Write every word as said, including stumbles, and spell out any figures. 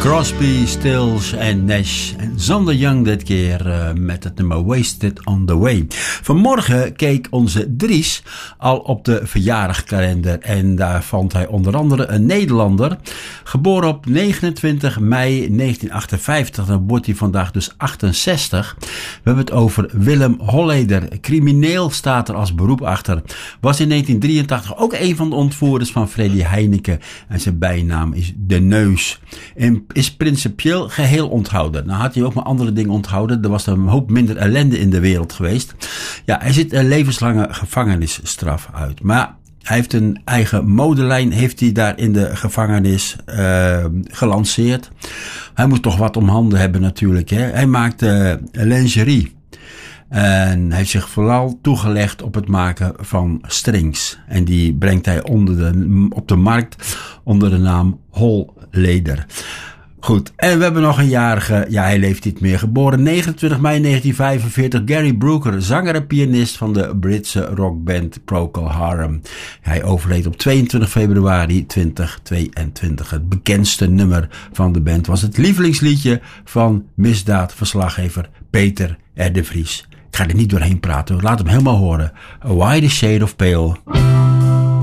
Crosby, Stills en Nash. En Zander Young dit keer uh, met het nummer Wasted on the Way. Vanmorgen keek onze Dries al op de verjaardagkalender. En daar vond hij onder andere een Nederlander. Geboren op negenentwintig mei negentien achtenvijftig. Dan wordt hij vandaag dus achtenzestig. We hebben het over Willem Holleder. Crimineel staat er als beroep achter. Was in negentien drieëntachtig ook een van de ontvoerders van Freddy Heineken. En zijn bijnaam is De Neus. En is principieel geheel onthouden. Nou had hij ook maar andere dingen onthouden. Er was een hoop minder ellende in de wereld geweest. Ja, hij zit een levenslange gevangenisstraf uit. Maar hij heeft een eigen modelijn, heeft hij daar in de gevangenis uh, gelanceerd. Hij moet toch wat om handen hebben natuurlijk. Hè? Hij maakt uh, lingerie. En hij heeft zich vooral toegelegd op het maken van strings. En die brengt hij onder de, op de markt onder de naam Holleder. Goed, en we hebben nog een jarige, ja hij leeft niet meer, geboren negenentwintig mei negentien vijfenveertig, Gary Brooker, zanger en pianist van de Britse rockband Procol Harum. Hij overleed op tweeëntwintig februari tweeduizend tweeëntwintig. Het bekendste nummer van de band was het lievelingsliedje van misdaadverslaggever Peter R. de Vries. Ik ga er niet doorheen praten, laat hem helemaal horen. A White Shade of Pale.